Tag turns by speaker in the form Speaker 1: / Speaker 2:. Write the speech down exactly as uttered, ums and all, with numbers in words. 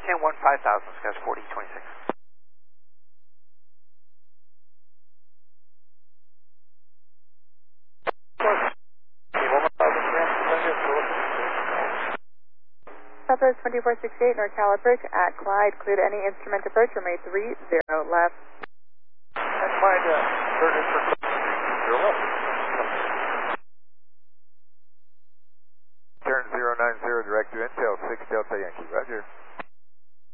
Speaker 1: ten one five thousand, Scotch forty twenty-six.
Speaker 2: Southwest twenty-four sixty-eight, NorCal approach at Clyde. Clear to any instrument approach, runway three zero left.
Speaker 3: And Clyde, uh, turn in for zero left. Turn zero nine zero, direct to Intel, six Delta Yankee, roger.